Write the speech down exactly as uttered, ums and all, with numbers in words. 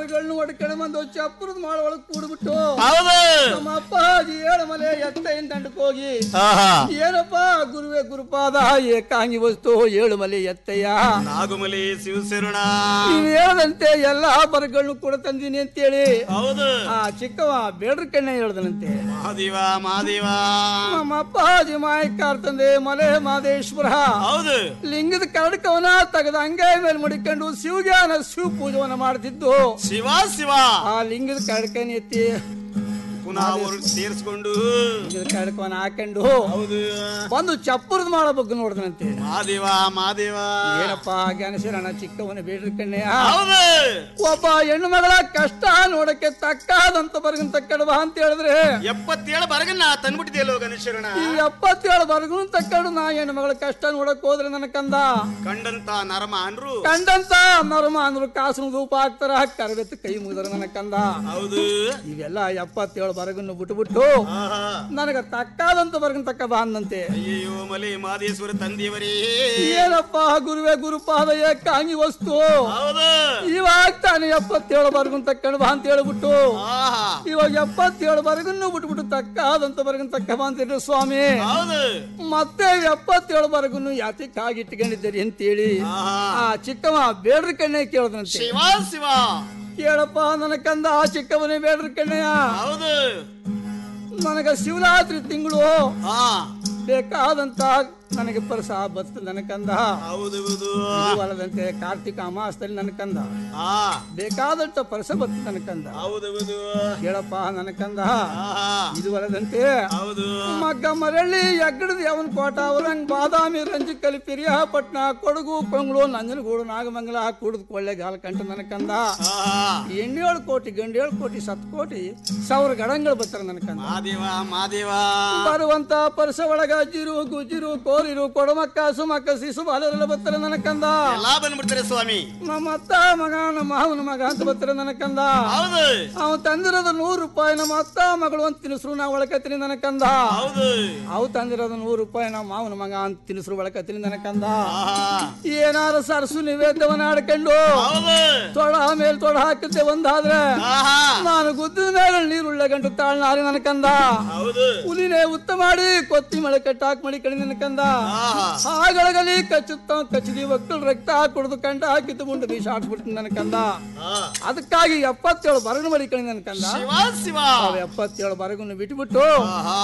ಬರಗಳನ್ನು ಹೊಡ್ಕೊಂಡು ಬಂದು ಚಪ್ಪರದ ಮಾಳ ಒಳಗ್ ಕೂಡ್ಬಿಟ್ಟು ಹೌದು ನಮ್ಮ ಅಪ್ಪಾಜಿ ಏಳು ಮಲೆ ಎತ್ತೈನ್ ದಂಡಕ್ಕೆ ಹೋಗಿ ಏನಪ್ಪ ಗುರುವೆ ಗುರುಪಾದ ಏಕಾಂಗಿ ವಸ್ತು ಏಳು ಮಲೆ ಎತ್ತಯ್ಯ ನಾಗುಮಲಿ ಶಿವಶರಣ ನೀವ್ ಹೇಳದಂತೆ ಎಲ್ಲಾ ಬರಗಳನ್ನು ಕೂಡ ತಂದೀನಿ ಅಂತೇಳಿ ಹೌದು ಆ ಚಿಕ್ಕವ ಬೇಡ್ರ ಕಣ್ಣೆ ಹೇಳ್ದನಂತೆ. ಮಹಾದೇವ ಮಹಾದೇವ ನಮ್ಮ ಅಪ್ಪಾಜಿ ಮಾಯಕಾರ ತಂದೆ ಮಲೆ ಮಾದೇಶ್ವರ ಹೌದು ಲಿಂಗದ ಕರಡಕವನ ತೆಗೆದ ಅಂಗೈ ಮೇಲೆ ಮಡಿಕೊಂಡು ಶಿವಜ್ಞಾನ ಶಿವ ಪೂಜವನ್ನ ಮಾಡ್ತಿದ್ದು ಶಿವ ಶಿವ ಆ ಲಿಂಗದ ಕರಡಕನ ಎತ್ತಿ ಪುನಃ ಅವರು ಸೇರಿಸ್ಕೊಂಡು ಲಿಂಗದ ಕರಡಕವನ್ನ ಹಾಕೊಂಡು ಹೌದು ಬಂದು ಚಪ್ಪರದ ಮಾಡ ಬಗ್ಗೆ ನೋಡ್ದನಂತೆ. ಮಹಾದೇವ ಮಹಾದೇವ ಏನಪ್ಪ ಜ್ಞಾನಶರಣ ಚಿಕ್ಕವನ ಬೇಡ್ರ ಕಣ್ಣೆ ಹೌದು ಒಬ್ಬ ಹೆಣ್ಣು ಮಗಳ ಕಷ್ಟ ನೋಡಕ್ಕೆ ತಕ್ಕಾದಂತ ಬರ್ಗನ್ ತಕ್ಕಡವ ಅಂತ ಹೇಳಿದ್ರೆ ಎಪ್ಪತ್ತೇಳು ಬರಗನ್ನ ತಂದ್ಬಿಟ್ಟಿದೆಯಲ್ಲೋ ಗಣೇಶ್ವರಣ ಈ ಎಪ್ಪತ್ತೇಳು ಬರ್ಗನ್ ತಕ್ಕಡು ನಾ ಹೆಣ್ಣು ಮಗಳ ಕಷ್ಟ ನೋಡಕ್ ಹೋದ್ರೆ ನನ್ನ ಕಂದ ಕಂಡಂತ ನರಮ ಅನ್ರು ಕಂಡಂತ ನರಮ ಅಂದ್ರು ಕಾಸು ಧೂಪ ಹಾಕ್ತಾರ ಕರವೆತ್ತು ಕೈ ಮುಗಿದ್ರ ನನ್ನ ಕಂದ. ಹೌದು ಇವೆಲ್ಲ ಎಪ್ಪತ್ತೇಳು ಬರಗನ್ನು ಬಿಟ್ಟುಬಿಟ್ಟು ನನಗ ತಕ್ಕಾದಂತ ಬರ್ಗನ್ ತಕ್ಕ ಬಾ ಅಂದಂತೆ. ಅಯ್ಯೋ ಮಲೆ ಮಾದೇಶ್ವರ ತಂದೆಯವರೇ ಏನಪ್ಪ ಗುರುವೆ ಗುರುಪಾದ ಏಕಾಂಗಿ ವಸ್ತು ಹೌದು ಇವಾಗ ತಾನೆ ಎಪ್ಪತ್ತೇಳು ಬರ್ಗನ್ ತಕ್ಕಂಡು ಬಾ ಅಂತ ಹೇಳ್ಬಿಟ್ಟು ಆಹಾ ಇವಾಗ ಎಪ್ಪತ್ತೇಳು ಬರಗನ್ನು ಬಿಟ್ಬಿಟ್ಟು ತಕ್ಕಾದಂತ ಬರ್ಗನ್ ತಕ್ಕ ಬಾ ಅಂತಿದ್ರು ಸ್ವಾಮಿ. ಹೌದು ಮತ್ತೆ ಎಪ್ಪತ್ತೇಳು ಬರಗನ್ನು ಯಾತಿಕ್ಕಾಗಿ ಇಟ್ಕೊಂಡಿದ್ದೀರಿ ಅಂತೇಳಿ ಆಹಾ ಆ ಚಿಕ್ಕವ ಬೇಡ್ರ ಕಣ್ಣೆ ಕೇಳದಂತೆ. ಶಿವ ಶಿವ ಕೇಳಪ್ಪ ನನ್ನ ಕಂದ ಆ ಚಿಕ್ಕವನೇ ಬೇಡ್ರ ಕಣ್ಣಯ್ಯ ಹೌದು ನನಗ ಶಿವರಾತ್ರಿ ತಿಂಗಳು ಹಾ ಬೇಕಾದಂತ ನನಗೆ ಪರಸ ಬತ್ತು ನನ್ನ ಕಂದ ಹೌದು ಹೌದು ಅಲ್ಲದಂತೆ ಕಾರ್ತಿಕ ಅಮಾಸದಲ್ಲಿ ನನ್ನ ಕಂದ ಹಾ ಬೇಕಾದಂತ ಪರಸ ಬತ್ತು ನನ್ನ ಕಂದ. ಹೌದು ಹೌದು ಕೇಳಪ್ಪ ನನ್ನ ಕಂದ ಆಹಾ ಇದು ಅಲ್ಲದಂತೆ ಹೌದು ಮಗ್ಗ ಮರಳಿ ಎಗ್ಗಡದ ಯವನ್ ಕೋಟ ಅವರಂಗ್ ಬಾದಾಮಿ ರಂಜಿಕಲಿ ಪಿರಿಯಾಪಟ್ನ ಕೊಡಗು ಕೊಂಗ್ಳು ನಂಜನಗೂಡು ನಾಗಮಂಗಲ ಕುಡಿದು ಕೊಳ್ಳೆ ಗಾಲ ಕಂಟ ನನ್ನ ಕಂದ ಆಹಾ ಎಂಡೇಳು ಕೋಟಿ ಗಂಡೇಳು ಕೋಟಿ ಸತ್ ಕೋಟಿ ಸಾವಿರ ಗಡಂಗಳು ಬರ್ತಾರೆ ನನ್ನ ಕಂದ. ಮಾದೇವ ಮಾದೇವ ಬರುವಂತ ಪರಸ ಒಳಗ ಅಜ್ಜಿರು ಗುಜ್ಜಿರು ಕೋರಿರು ಕೊಡಮಕ್ಕ ಸುಮಕ್ಕ ಶಿಶು ಬಾಲರೆಲ್ಲ ಬರ್ತಾರೆ ನನ್ನ ಕಂದ. ಎಲ್ಲಾ ಬಂದ್ಬಿಡ್ತಾರೆ ಸ್ವಾಮಿ. ನಮ್ಮ ಅತ್ತ ಮಗ ನಮ್ಮ ಮಾವನ ಮಗ ಅಂತ ಬರ್ತಾರೆ ನನ್ನ ಕಂದ. ಹೌದು ಅವ್ ತಂದಿರೋದು ನೂರು ರೂಪಾಯಿ ನಮ್ಮ ಅತ್ತ ಮಗಳು ಅಂತ ತಿನಿಸ್ರು ನಾ ಒಳಕತ್ತೀನಿ ನನ್ನ ಕಂದ. ಹೌದು ಅವು ತಂದಿರೋದು ನೂರು ರೂಪಾಯಿ ನಮ್ಮ ಮಾವನ ಮಗ ಅಂತ ತಿನಿಸ್ರು ಒಳಕತ್ತೀನಿ ನನ್ನ ಕಂದ. ಆಹಾ ಏನಾರ ಸರಸು ನಿವೇದ್ಯವನ್ನ ಆಡ್ಕೊಂಡು ಹೌದು ತೊಡ ಮೇಲೆ ತೊಡ ಹಾಕಿದ್ದೆ ಒಂದಾದ್ರೆ ಆಹಾ ನಾನು ಗುದ್ದಿದ ಮೇಲೆ ನೀರುಳ್ಳ ಗಂಟು ತಾಳ್ನಾರಿ ನನ್ನ ಕಂದ. ಹೌದು ಹುಲಿನೇ ಉತ್ತ ಮಾಡಿ ಕೊತ್ತಿ ಮಳೆ ಕಟ್ಟಾಕ್ ಮಾಡಿ ಕಳಿ ನನ್ನ ಕಂದ. ಆಹಾ ಹಾಗಳಗಲಿ ಕಚ್ಚುತ್ತ ಕಚ್ಚಿದಿ ಒಕ್ಕಳು ರಕ್ತ ಕುಡಿದು ಕಂಡ ಹಾಕಿದ್ದು ಮುಂದೆ ಬೀಸ ಹಾಕ್ಬಿಡ್ತೀನಿ ನನ್ನ ಕಂದ. ಹಾ ಅದಕ್ಕಾಗಿ ಎಪ್ಪತ್ತೇಳು ಬರಗು ಮಾಡಿ ಕಳಿ ನನ್ನ ಕಂದ. ಶಿವ ಶಿವ ಎಪ್ಪತ್ತೇಳು ಬರಗನ್ನು ಬಿಟ್ಬಿಟ್ಟು ಆಹಾ